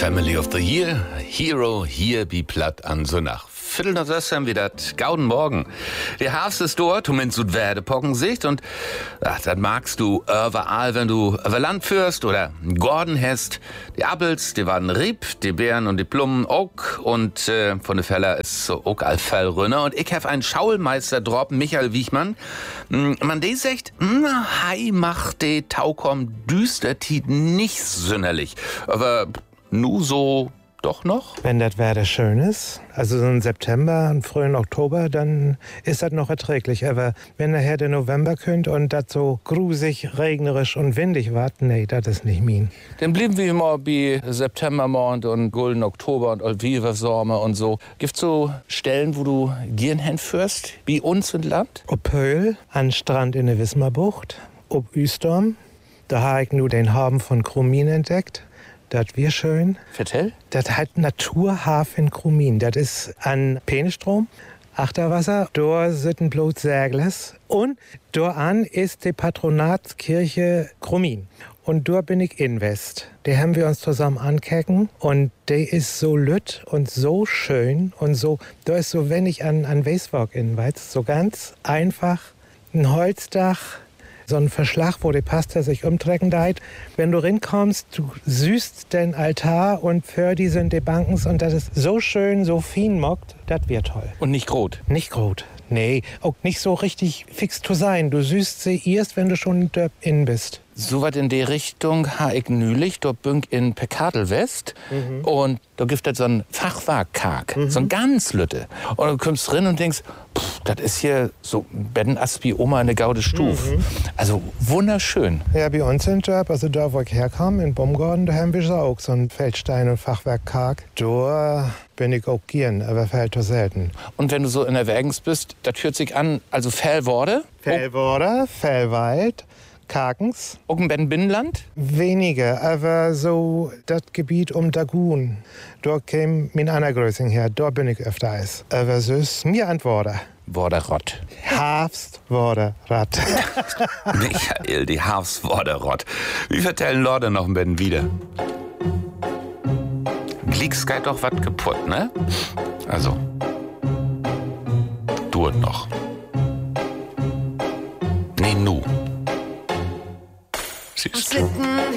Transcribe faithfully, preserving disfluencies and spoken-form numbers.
Family of the Year, Hero, hier wie platt an so nach. Viertel nach sechs haben wir dat gauden Morgen. Der Herbst ist dort, um in Südwerde pocken Sicht und ach, das magst du überall, wenn du über Land führst oder Gordon hast. Die Appels, die waren Rieb, die Beeren und die Plummen auch und äh, von der Feller ist so auch all Fellrünner und ich hab einen Schaulmeister drop, Michael Wiechmann. Man die sagt, na, hei macht de Taukom düstertit nicht sonderlich, aber nu so doch noch? Wenn das Wetter schön ist, also so im September, im frühen Oktober, dann ist das noch erträglich. Aber wenn nachher der November kommt und das so grusig, regnerisch und windig wird, nee, das ist nicht mein. Dann blieben wir immer bei Septembermond und Golden Oktober und Olviva Sommer und so. Gibt's so Stellen, wo du gern hinführst, wie uns im Land? Ob Pöhl, an Strand in der Wismarbucht, ob Üstorm, da habe ich nur den Hafen von Krumin entdeckt. Das wir schön. Vertell? Das hat Naturhafen Krumin. Das ist an Peenestrom, Achterwasser. Da sitzen bloß Sägles. Und da an ist die Patronatskirche Krumin. Und da bin ich in West. Die haben wir uns zusammen ankecken. Und die ist so lütt und so schön. Und so, da ist so wenig an, an Weiswalk in Weiz. So ganz einfach ein Holzdach. So ein Verschlag, wo der Pastor sich umtrecken deit. Wenn du rinkommst, du süßt den Altar und für die sind die Bankens und das ist so schön, so fein mockt, das wird toll. Und nicht rot? Nicht rot. Nee, auch nicht so richtig fix zu sein. Du süßt sie erst, wenn du schon in bist. So weit in die Richtung ha ich nülich, dort büng in Pekadel West mhm. und da gibt es so ein Fachwerkkag, mhm. so ein ganz Lütte. Und du kommst drin und denkst, das ist hier so Ben Aspi Oma in der Gaude Stuf. Mhm. Also wunderschön. Ja, bei uns in Dörp, also da wo ich herkam, in Baumgarten, da haben wir so auch so ein Feldstein- und Fachwerkkag. Da bin ich auch gern, aber fällt doch selten. Und wenn du so in der Wägens bist, das hört sich an, also Fellworde? Fellworde, Fellwald. Kakens. Auch ein Binnenland? Weniger, aber so das Gebiet um Dagun. Dort käme mein Annergrößing her, dort bin ich öfter als. Aber so ist mir Antworter. Worderott. Herbst, Worderott. Michael, die Herbst, Worderott. Wie vertellen Lorde noch ein bisschen wieder? Glieks geht doch was kaputt, ne? Also, du noch. Nee, nu. Siehst du?